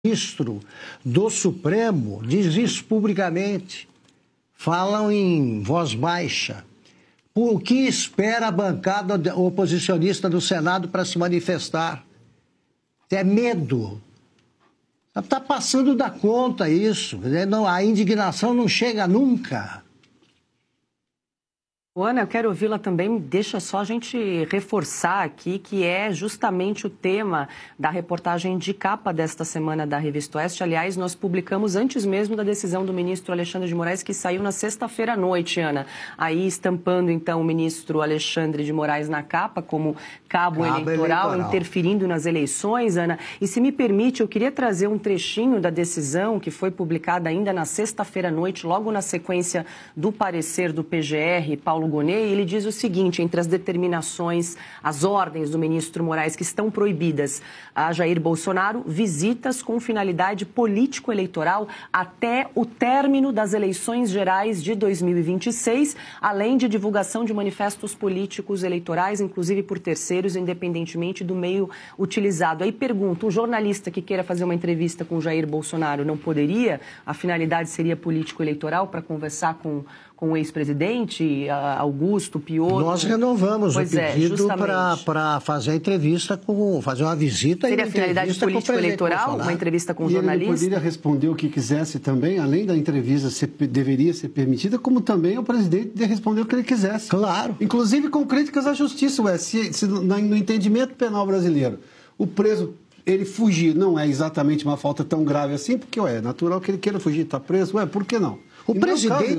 ministro do Supremo diz isso publicamente. Falam em voz baixa. O que espera a bancada oposicionista do Senado para se manifestar? É medo. Está passando da conta isso. Não, a indignação não chega nunca. Ana, eu quero ouvi-la também. Deixa só a gente reforçar aqui que é justamente o tema da reportagem de capa desta semana da Revista Oeste. Aliás, nós publicamos antes mesmo da decisão do ministro Alexandre de Moraes, que saiu na sexta-feira à noite, Ana. Aí estampando, então, o ministro Alexandre de Moraes na capa como cabo eleitoral, interferindo nas eleições, Ana. E se me permite, eu queria trazer um trechinho da decisão que foi publicada ainda na sexta-feira à noite, logo na sequência do parecer do PGR, Paulo Gonet, e ele diz o seguinte: entre as determinações, as ordens do ministro Moraes que estão proibidas a Jair Bolsonaro, visitas com finalidade político-eleitoral até o término das eleições gerais de 2026, além de divulgação de manifestos políticos eleitorais, inclusive por terceiros, independentemente do meio utilizado. Aí pergunto, um jornalista que queira fazer uma entrevista com Jair Bolsonaro não poderia? A finalidade seria político-eleitoral para conversar com o ex-presidente Augusto Piotr? Nós renovamos o pedido para fazer a entrevista fazer uma visita. Seria a finalidade político-eleitoral? Uma entrevista com o jornalista? Ele poderia responder o que quisesse também, além da entrevista deveria ser permitida, como também o presidente de responder o que ele quisesse. Claro. Inclusive com críticas à justiça, se no entendimento penal brasileiro o preso ele fugir não é exatamente uma falta tão grave assim, porque é natural que ele queira fugir, está preso, por que não? O presidente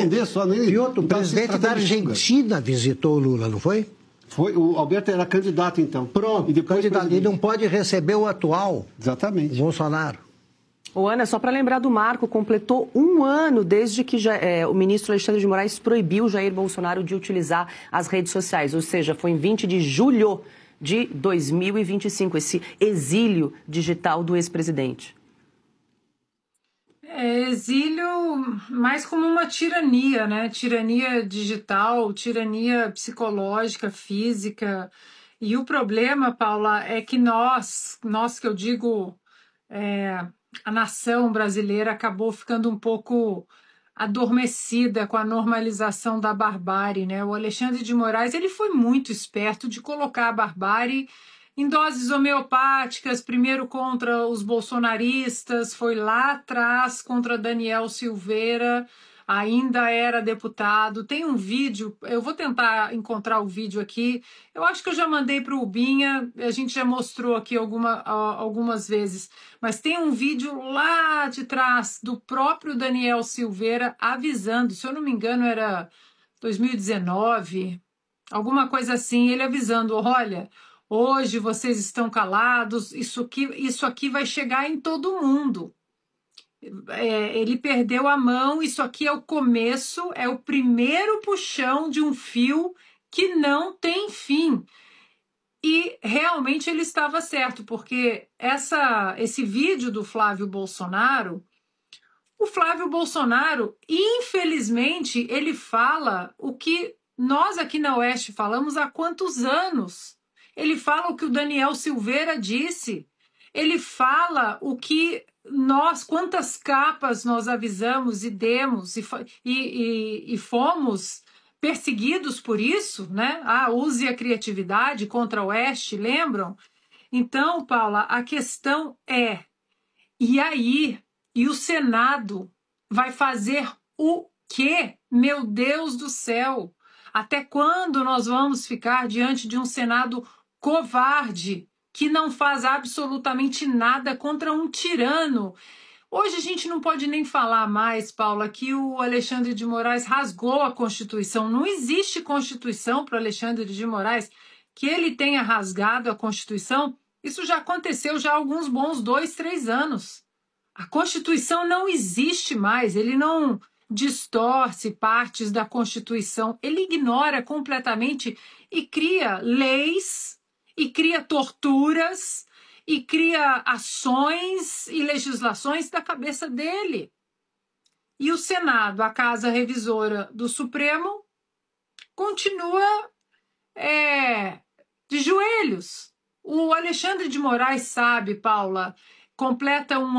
da Argentina visitou o Lula, não foi? Foi, o Alberto era candidato então. Pronto, e não pode receber o atual. Exatamente. Bolsonaro. Ana, só para lembrar do marco, completou um ano desde que o ministro Alexandre de Moraes proibiu Jair Bolsonaro de utilizar as redes sociais, ou seja, foi em 20 de julho de 2025, esse exílio digital do ex-presidente. Exílio mais como uma tirania, né? Tirania digital, tirania psicológica, física. E o problema, Paula, é que nós que eu digo, a nação brasileira acabou ficando um pouco adormecida com a normalização da barbárie, né? O Alexandre de Moraes, ele foi muito esperto de colocar a barbárie em doses homeopáticas, primeiro contra os bolsonaristas, foi lá atrás contra Daniel Silveira, ainda era deputado. Tem um vídeo, eu vou tentar encontrar o vídeo aqui, eu acho que eu já mandei para o Ubinha, a gente já mostrou aqui algumas vezes, mas tem um vídeo lá de trás do próprio Daniel Silveira avisando, se eu não me engano era 2019, alguma coisa assim, ele avisando, olha, hoje vocês estão calados, isso aqui vai chegar em todo mundo. Ele perdeu a mão, isso aqui é o começo, é o primeiro puxão de um fio que não tem fim. E realmente ele estava certo, porque esse vídeo do Flávio Bolsonaro, o Flávio Bolsonaro, infelizmente, ele fala o que nós aqui na Oeste falamos há quantos anos? Ele fala o que o Daniel Silveira disse. Ele fala o que quantas capas nós avisamos e demos e fomos perseguidos por isso, né? Use a criatividade contra o Oeste, lembram? Então, Paula, a questão é, e aí? E o Senado vai fazer o quê? Meu Deus do céu! Até quando nós vamos ficar diante de um Senado covarde, que não faz absolutamente nada contra um tirano? Hoje a gente não pode nem falar mais, Paula, que o Alexandre de Moraes rasgou a Constituição. Não existe Constituição para o Alexandre de Moraes. Que ele tenha rasgado a Constituição, isso já aconteceu já há alguns bons 2, 3 anos. A Constituição não existe mais, ele não distorce partes da Constituição, ele ignora completamente e cria leis, e cria torturas, e cria ações e legislações da cabeça dele. E o Senado, a Casa Revisora do Supremo, continua de joelhos. O Alexandre de Moraes sabe, Paula, completa um